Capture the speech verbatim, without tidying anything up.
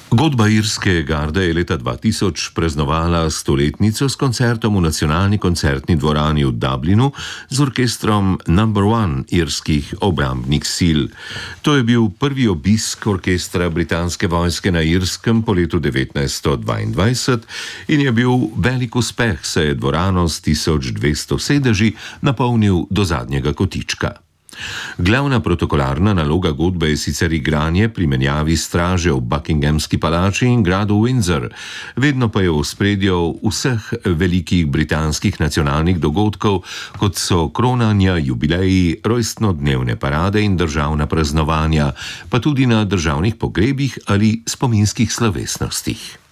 Godba irske garde je leta dva tisoč praznovala stoletnico s koncertom v nacionalni koncertni dvorani v Dublinu z orkestrom Number One irskih obrambnih sil. To je bil prvi obisk orkestra britanske vojske na Irskem po letu devetnajststo dvaindvajset in je bil velik uspeh, saj je dvorano s tisoč dvesto sedeži napolnil do zadnjega kotička. Glavna protokolarna naloga godbe je sicer igranje pri menjavi straže v Buckinghamski palači in gradu Windsor, vedno pa je v ospredju vseh velikih britanskih nacionalnih dogodkov, kot so kronanja, jubileji, rojstnodnevne parade in državna praznovanja, pa tudi na državnih pogrebih ali spominskih slovesnostih.